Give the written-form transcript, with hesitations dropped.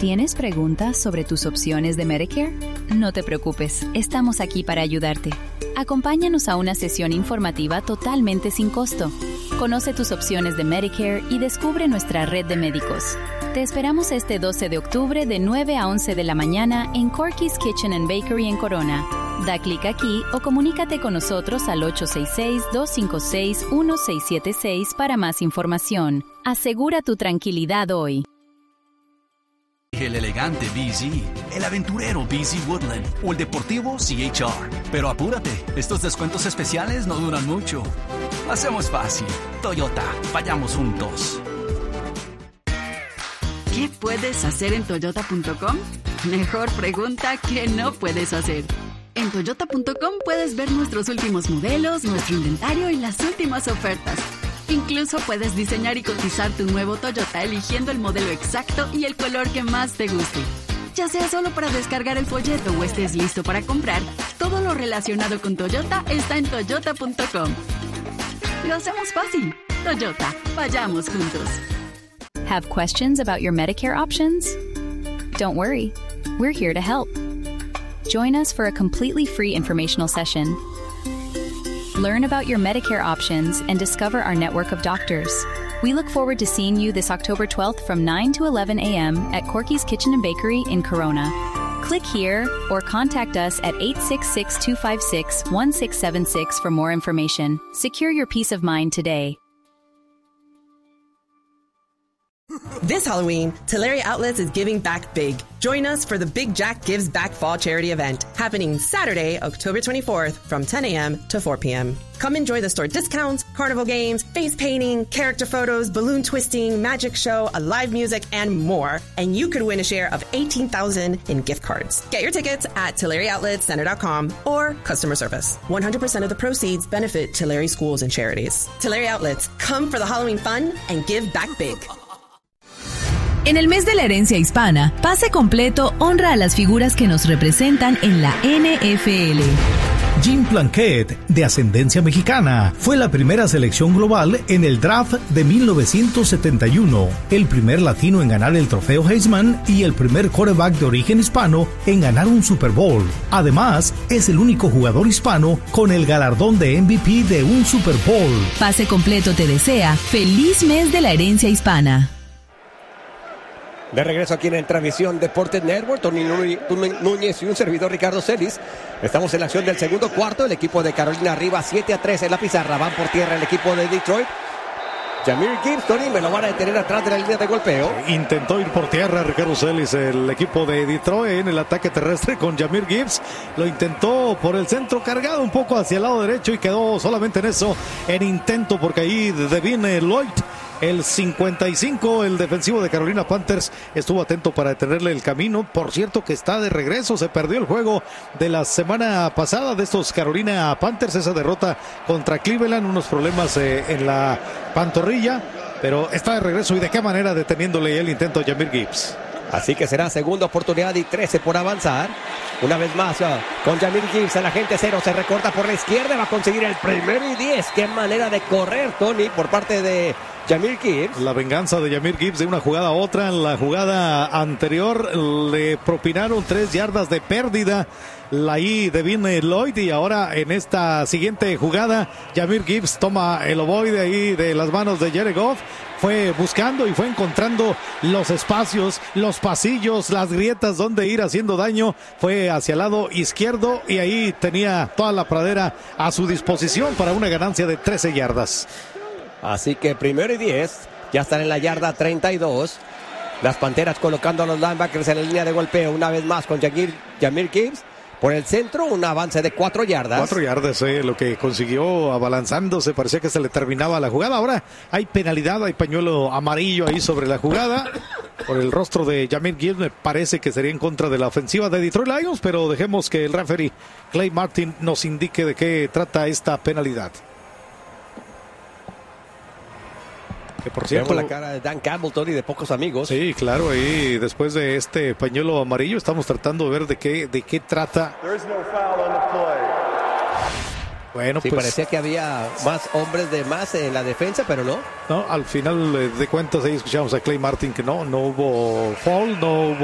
¿Tienes preguntas sobre tus opciones de Medicare? No te preocupes, estamos aquí para ayudarte. Acompáñanos a una sesión informativa totalmente sin costo. Conoce tus opciones de Medicare y descubre nuestra red de médicos. Te esperamos este 12 de octubre de 9 a 11 de la mañana en Corky's Kitchen and Bakery en Corona. Da clic aquí o comunícate con nosotros al 866-256-1676 para más información. Asegura tu tranquilidad hoy. El elegante BZ, el aventurero BZ Woodland o el deportivo CHR. Pero apúrate, estos descuentos especiales no duran mucho. Hacemos fácil. Toyota, vayamos juntos. ¿Qué puedes hacer en Toyota.com? Mejor pregunta que no puedes hacer. En Toyota.com puedes ver nuestros últimos modelos, nuestro inventario y las últimas ofertas. Incluso puedes diseñar y cotizar tu nuevo Toyota eligiendo el modelo exacto y el color que más te guste. Ya sea solo para descargar el folleto o estés listo para comprar, todo lo relacionado con Toyota está en Toyota.com. Lo hacemos fácil. Toyota, vayamos juntos. Have questions about your Medicare options? Don't worry, we're here to help. Join us for a completely free informational session. Learn about your Medicare options and discover our network of doctors. We look forward to seeing you this October 12th from 9 to 11 a.m. at Corky's Kitchen and Bakery in Corona. Click here or contact us at 866-256-1676 for more information. Secure your peace of mind today. This Halloween, Tulare Outlets is giving back big. Join us for the Big Jack Gives Back Fall Charity event happening Saturday, October 24th from 10 a.m. to 4 p.m. Come enjoy the store discounts, carnival games, face painting, character photos, balloon twisting, magic show, a live music, and more. And you could win a share of $18,000 in gift cards. Get your tickets at TulareOutletCenter.com or customer service. 100% of the proceeds benefit Tulare schools and charities. Tulare Outlets, come for the Halloween fun and give back big. En el mes de la herencia hispana, Pase Completo honra a las figuras que nos representan en la NFL. Jim Plunkett, de ascendencia mexicana, fue la primera selección global en el draft de 1971, el primer latino en ganar el trofeo Heisman y el primer quarterback de origen hispano en ganar un Super Bowl. Además, es el único jugador hispano con el galardón de MVP de un Super Bowl. Pase Completo te desea feliz mes de la herencia hispana. De regreso aquí en Transmisión Deportes Network, Tony Núñez y un servidor Ricardo Celis. Estamos en la acción del segundo cuarto. El equipo de Carolina arriba 7-3 en la pizarra. Van por tierra el equipo de Detroit. Jahmyr Gibbs, Tony, me lo van a detener atrás de la línea de golpeo. Intentó ir por tierra Ricardo Celis, el equipo de Detroit, en el ataque terrestre con Jahmyr Gibbs. Lo intentó por el centro, cargado un poco hacia el lado derecho y quedó solamente en eso, en intento, porque ahí Devin Lloyd, el 55, el defensivo de Carolina Panthers, estuvo atento para detenerle el camino. Por cierto que está de regreso, se perdió el juego de la semana pasada de estos Carolina Panthers, esa derrota contra Cleveland, unos problemas en la pantorrilla, pero está de regreso y de qué manera deteniéndole el intento a Jahmyr Gibbs. Así que será segunda oportunidad y 13 por avanzar. Una vez más con Jahmyr Gibbs, el agente cero se recorta por la izquierda, va a conseguir el primero y 10. Qué manera de correr, Tony, por parte de Jahmyr Gibbs. La venganza de Jahmyr Gibbs de una jugada a otra. En la jugada anterior le propinaron 3 yardas de pérdida ahí Devin Lloyd, y ahora en esta siguiente jugada Jahmyr Gibbs toma el ovoide ahí de las manos de Jared Goff. Fue buscando y fue encontrando los espacios, los pasillos, las grietas donde ir haciendo daño. Fue hacia el lado izquierdo y ahí tenía toda la pradera a su disposición para una ganancia de 13 yardas. Así que primero y 10, ya están en la yarda 32. Las Panteras colocando a los linebackers en la línea de golpeo una vez más con Jahmyr Gibbs. Por el centro, un avance de 4 yardas. 4 yardas, lo que consiguió abalanzándose, parecía que se le terminaba la jugada. Ahora hay penalidad, hay pañuelo amarillo ahí sobre la jugada. Por el rostro de Jahmyr Gibbs, me parece que sería en contra de la ofensiva de Detroit Lions, pero dejemos que el referee Clay Martin nos indique de qué trata esta penalidad. Que por cierto, vemos la cara de Dan Campbell, Tony, de pocos amigos. Sí, claro, ahí después de este pañuelo amarillo estamos tratando de ver de qué trata. Bueno, sí, pues parecía que había más hombres de más en la defensa, pero no. No, al final de cuentas ahí escuchamos a Clay Martin que no hubo foul, no hubo